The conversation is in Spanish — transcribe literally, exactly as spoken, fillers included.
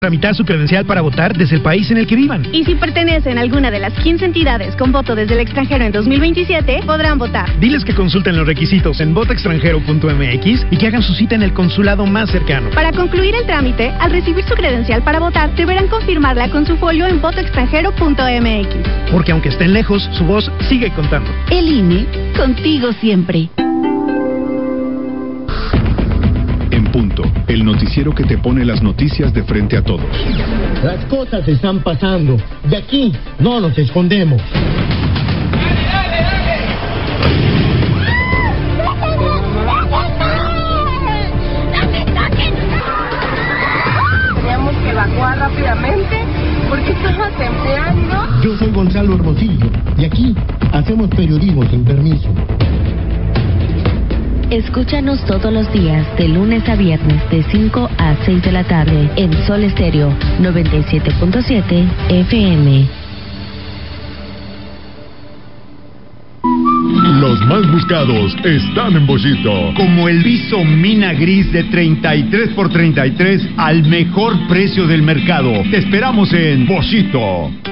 Tramitar su credencial para votar desde el país en el que vivan. Y si pertenecen a alguna de las quince entidades con voto desde el extranjero en dos mil veintisiete, podrán votar. Diles que consulten los requisitos en voto extranjero punto m x y que hagan su cita en el consulado más cercano. Para concluir el trámite, al recibir su credencial para votar, deberán confirmarla con su folio en voto extranjero punto m x. Porque aunque estén lejos, su voz sigue contando. El I N E, contigo siempre. Punto, el noticiero que te pone las noticias de frente a todos. Las cosas están pasando. De aquí no nos escondemos. ¡Dale, dale, dale! Teníamos que evacuar rápidamente porque estaba temblando. Yo soy Gonzalo Hermosillo y aquí hacemos periodismo sin permiso. Escúchanos todos los días, de lunes a viernes, de cinco a seis de la tarde, en Sol Estéreo noventa y siete punto siete F M. Los más buscados están en Bollito. Como el viso Mina Gris de treinta y tres por treinta y tres al mejor precio del mercado. Te esperamos en Bollito.